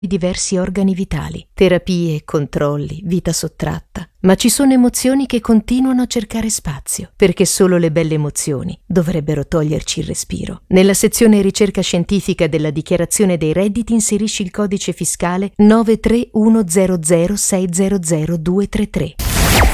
di diversi organi vitali, terapie, controlli, vita sottratta. Ma ci sono emozioni che continuano a cercare spazio, perché solo le belle emozioni dovrebbero toglierci il respiro. Nella sezione ricerca scientifica della dichiarazione dei redditi inserisci il codice fiscale 93100600233.